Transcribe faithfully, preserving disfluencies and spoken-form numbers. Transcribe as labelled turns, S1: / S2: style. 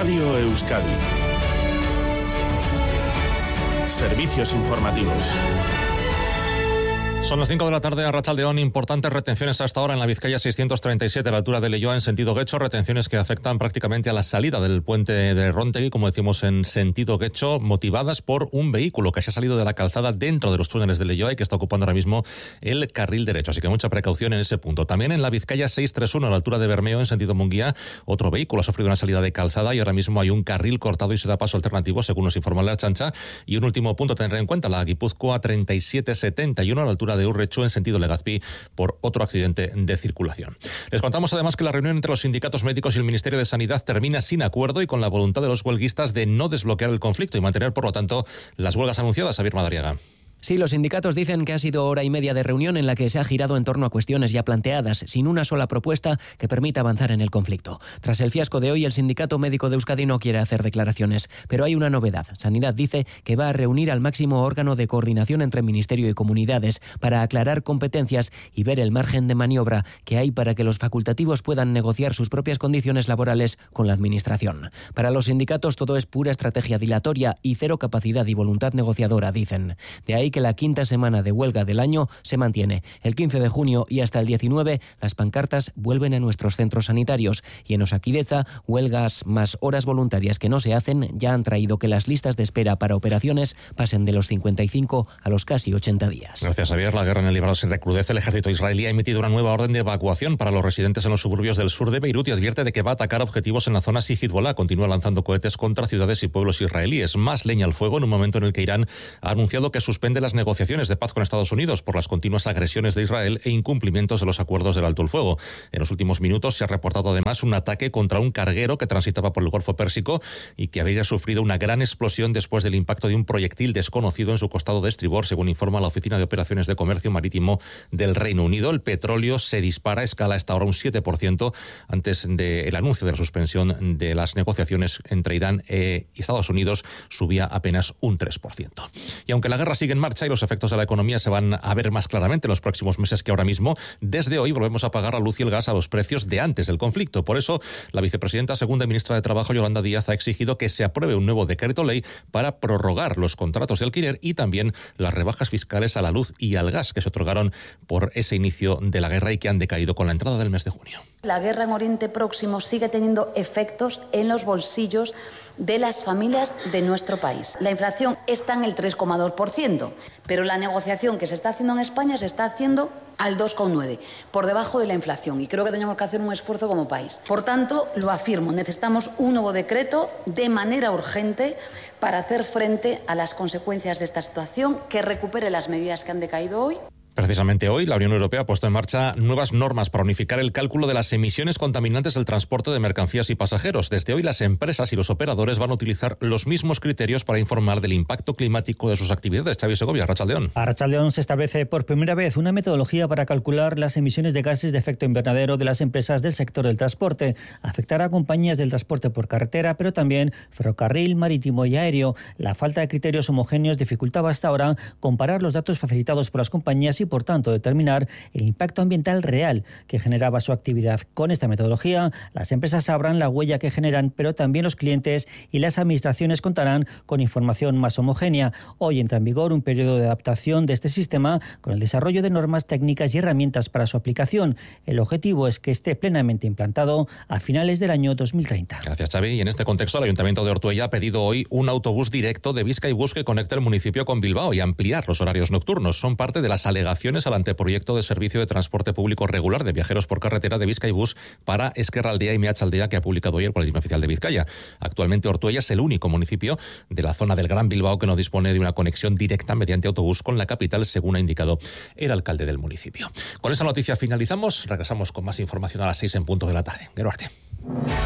S1: Radio Euskadi. Servicios informativos.
S2: Son las cinco de la tarde a Arratsaldeón. Importantes retenciones hasta ahora en la Vizcaya seiscientos treinta y siete a la altura de Leioa en sentido Guecho. Retenciones que afectan prácticamente a la salida del puente de Róntegui, como decimos en sentido Guecho, motivadas por un vehículo que se ha salido de la calzada dentro de los túneles de Leioa y que está ocupando ahora mismo el carril derecho. Así que mucha precaución en ese punto. También en la Vizcaya seiscientos treinta y uno a la altura de Bermeo en sentido Munguía, otro vehículo ha sufrido una salida de calzada y ahora mismo hay un carril cortado y se da paso alternativo, según nos informa la Chancha. Y un último punto a tener en cuenta, la Guipúzcoa treinta y siete setenta y uno a la altura de Urrechu en sentido Legazpi por otro accidente de circulación. Les contamos además que la reunión entre los sindicatos médicos y el Ministerio de Sanidad termina sin acuerdo y con la voluntad de los huelguistas de no desbloquear el conflicto y mantener, por lo tanto, las huelgas anunciadas. Javier Madariaga.
S3: Sí, los sindicatos dicen que ha sido hora y media de reunión en la que se ha girado en torno a cuestiones ya planteadas, sin una sola propuesta que permita avanzar en el conflicto. Tras el fiasco de hoy, el Sindicato Médico de Euskadi no quiere hacer declaraciones, pero hay una novedad. Sanidad dice que va a reunir al máximo órgano de coordinación entre Ministerio y comunidades para aclarar competencias y ver el margen de maniobra que hay para que los facultativos puedan negociar sus propias condiciones laborales con la Administración. Para los sindicatos todo es pura estrategia dilatoria y cero capacidad y voluntad negociadora, dicen. De ahí que la quinta semana de huelga del año se mantiene. El quince de junio y hasta el diecinueve las pancartas vuelven a nuestros centros sanitarios y en Osakidecha huelgas más horas voluntarias que no se hacen ya han traído que las listas de espera para operaciones pasen de los cincuenta y cinco a los casi ochenta días.
S2: Gracias, Javier. La guerra en el Líbano se recrudece. El ejército israelí ha emitido una nueva orden de evacuación para los residentes en los suburbios del sur de Beirut y advierte de que va a atacar objetivos en la zona si Hezbollah continúa lanzando cohetes contra ciudades y pueblos israelíes. Más leña al fuego en un momento en el que Irán ha anunciado que suspende las negociaciones de paz con Estados Unidos por las continuas agresiones de Israel e incumplimientos de los acuerdos del alto el fuego. En los últimos minutos se ha reportado además un ataque contra un carguero que transitaba por el Golfo Pérsico y que habría sufrido una gran explosión después del impacto de un proyectil desconocido en su costado de estribor, según informa la Oficina de Operaciones de Comercio Marítimo del Reino Unido. El petróleo se dispara, escala hasta ahora un siete por ciento antes del anuncio de la suspensión de las negociaciones entre Irán y Estados Unidos subía apenas un tres por ciento. Y aunque la guerra sigue en marcha y los efectos de la economía se van a ver más claramente en los próximos meses que ahora mismo, desde hoy volvemos a pagar la luz y el gas a los precios de antes del conflicto. Por eso, la vicepresidenta segunda ministra de Trabajo, Yolanda Díaz, ha exigido que se apruebe un nuevo decreto ley para prorrogar los contratos de alquiler y también las rebajas fiscales a la luz y al gas que se otorgaron por ese inicio de la guerra y que han decaído con la entrada del mes de junio.
S4: La guerra en Oriente Próximo sigue teniendo efectos en los bolsillos de las familias de nuestro país. La inflación está en el tres coma dos por ciento, pero la negociación que se está haciendo en España se está haciendo al dos coma nueve por ciento, por debajo de la inflación, y creo que tenemos que hacer un esfuerzo como país. Por tanto, lo afirmo, necesitamos un nuevo decreto de manera urgente para hacer frente a las consecuencias de esta situación, que recupere las medidas que han decaído hoy.
S2: Precisamente hoy, la Unión Europea ha puesto en marcha nuevas normas para unificar el cálculo de las emisiones contaminantes del transporte de mercancías y pasajeros. Desde hoy, las empresas y los operadores van a utilizar los mismos criterios para informar del impacto climático de sus actividades. Xavi Segovia, Arratsaldeón.
S5: Arratsaldeón, se establece por primera vez una metodología para calcular las emisiones de gases de efecto invernadero de las empresas del sector del transporte. Afectará a compañías del transporte por carretera, pero también ferrocarril, marítimo y aéreo. La falta de criterios homogéneos dificultaba hasta ahora comparar los datos facilitados por las compañías y, por tanto, determinar el impacto ambiental real que generaba su actividad. Con esta metodología, las empresas sabrán la huella que generan, pero también los clientes y las administraciones contarán con información más homogénea. Hoy entra en vigor un periodo de adaptación de este sistema con el desarrollo de normas técnicas y herramientas para su aplicación. El objetivo es que esté plenamente implantado a finales del año dos mil treinta.
S2: Gracias, Xavi. Y en este contexto, el Ayuntamiento de Ortuella ha pedido hoy un autobús directo de Bizkaibus que conecte el municipio con Bilbao y ampliar los horarios nocturnos. Son parte de las alegaciones al anteproyecto de servicio de transporte público regular de viajeros por carretera de Bizkaibus para Ezkerraldea y Meatzaldea, que ha publicado hoy el Boletín Oficial de Vizcaya. Actualmente Ortuella es el único municipio de la zona del Gran Bilbao que no dispone de una conexión directa mediante autobús con la capital, según ha indicado el alcalde del municipio. Con esa noticia finalizamos. Regresamos con más información a las seis en punto de la tarde. Geruarte.